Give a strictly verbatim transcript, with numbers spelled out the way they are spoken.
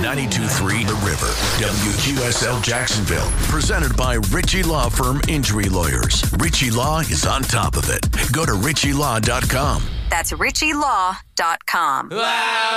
ninety-two point three The River, W Q S L Jacksonville. Presented by Ritchie Law Firm Injury Lawyers. Ritchie Law is on top of it. Go to ritchie law dot com. That's ritchie law dot com. Wow.